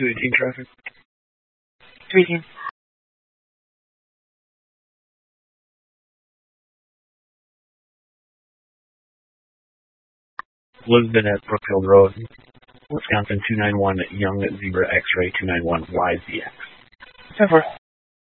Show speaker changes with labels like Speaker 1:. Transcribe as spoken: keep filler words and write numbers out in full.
Speaker 1: two eighteen traffic.
Speaker 2: two eighteen.
Speaker 1: Lisbon at Brookfield Road, Wisconsin two nine one, Young Zebra X-Ray two nine one Y Z X.
Speaker 2: ten four.